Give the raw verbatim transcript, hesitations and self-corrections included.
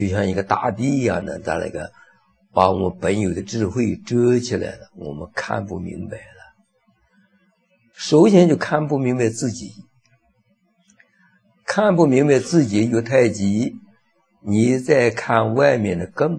就像一个大地一样的，在那个把我们本有的智慧遮起来了，我们看不明白了。首先就看不明白自己，看不明白自己有太极，你再看外面的根